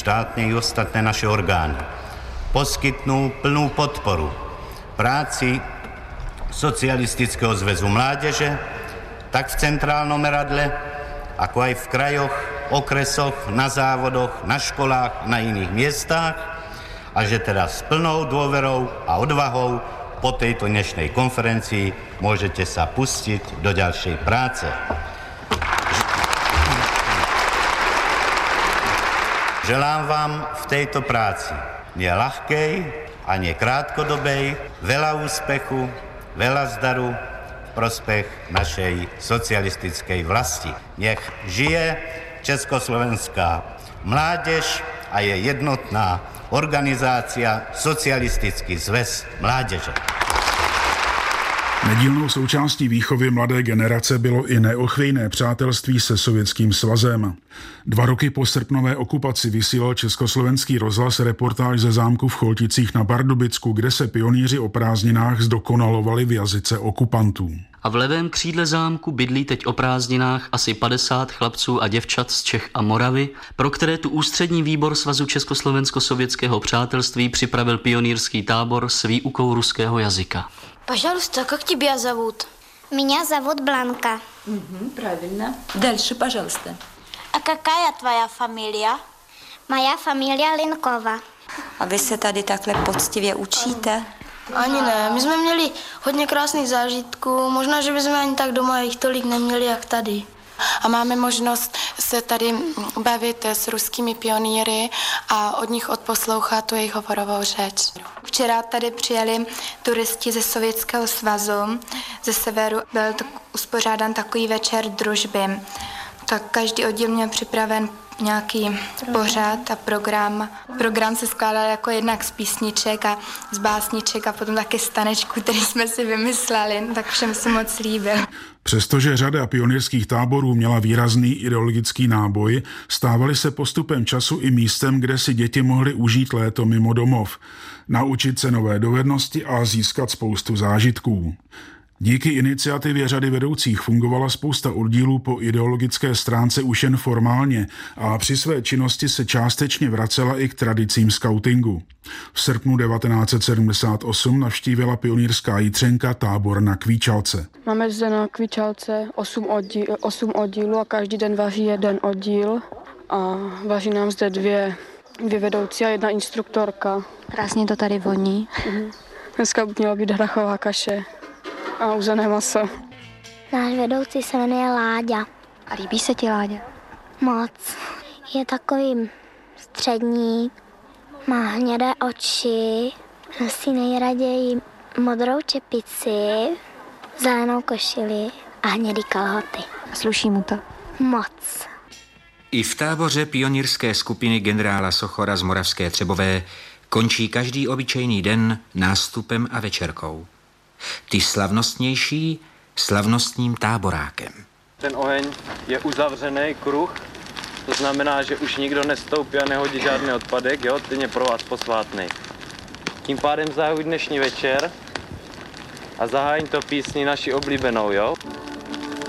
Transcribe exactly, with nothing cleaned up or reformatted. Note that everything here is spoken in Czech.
štátne i ostatné naše orgány poskytnú plnú podporu práci Socialistického zväzu mládeže, tak v centrálnom meradle, ako aj v krajoch, okresoch, na závodoch, na školách, na iných miestach a že teraz s plnou dôverou a odvahou po tejto dnešnej konferencii môžete sa pustiť do ďalšej práce. Želám vám v tejto práci nie ľahkej a nie krátkodobej, veľa úspechu, veľa zdaru v prospech našej socialistickej vlasti. Nech žije československá mládež a je jednotná organizácia Socialistický zväz mládeže. Nedílnou součástí výchovy mladé generace bylo i neochvějné přátelství se Sovětským svazem. Dva roky po srpnové okupaci vysílal Československý rozhlas reportáž ze zámku v Cholticích na Pardubicku, kde se pionýři o prázdninách zdokonalovali v jazyce okupantů. A v levém křídle zámku bydlí teď o prázdninách asi padesát chlapců a děvčat z Čech a Moravy, pro které tu ústřední výbor Svazu Československo-sovětského přátelství připravil pionýrský tábor s výukou ruského jazyka. Пожалуйста, как тебя зовут? Меня зовут Бланка. Угу, правильно. Дальше, пожалуйста. А какая твоя фамилия? Моя фамилия Линкова. A vy se tady takhle poctivě učíte? Ani ne, my jsme měli hodně krásných zážitků, možná, že bychom ani tak doma jich tolik neměli, jak tady. A máme možnost se tady bavit s ruskými pionýry a od nich odposlouchat tu jejich hovorovou řeč. Včera tady přijeli turisti ze Sovětského svazu, ze severu. Byl tak uspořádán takový večer družby. Tak každý oddíl měl připraven nějaký pořad a program. Program se skládal jako jednak z písniček a z básniček a potom taky z tanečků, který jsme si vymysleli, tak všem se moc líbil. Přestože řada pionýrských táborů měla výrazný ideologický náboj, stávaly se postupem času i místem, kde si děti mohly užít léto mimo domov, naučit se nové dovednosti a získat spoustu zážitků. Díky iniciativě řady vedoucích fungovala spousta oddílů po ideologické stránce už jen formálně a při své činnosti se částečně vracela i k tradicím skautingu. V srpnu devatenáct set sedmdesát osm navštívila pionýrská Jitřenka tábor na Kvíčalce. Máme zde na Kvíčalce osm oddíl, osm oddílů a každý den vaří jeden oddíl a vaří nám zde dvě, dvě vedoucí a jedna instruktorka. Krásně to tady voní. Mhm. Dneska měla být hrachová kaše a uzené maso. Náš vedoucí se jmenuje Láďa. A líbí se ti Láďa? Moc. Je takový střední, má hnědé oči, nosí nejraději modrou čepici, zelenou košili a hnědý kalhoty. A sluší mu to? Moc. I v táboře pionýrské skupiny generála Sochora z Moravské Třebové končí každý obyčejný den nástupem a večerkou. Ty slavnostnější slavnostním táborákem. Ten oheň je uzavřený kruh, to znamená, že už nikdo nestoupí a nehodí žádný odpadek, jo, ten je pro vás posvátný. Tím pádem zahajuji dnešní večer a zahájím to písní naši oblíbenou, jo.